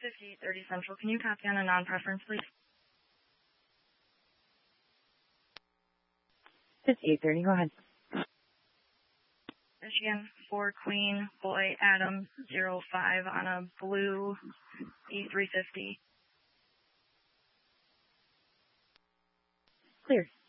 5830 Central. Can you copy on a non-preference, please? 5830, go ahead. Michigan, 4 Queen, Boy, Adam, 05 on a blue E350. Clear.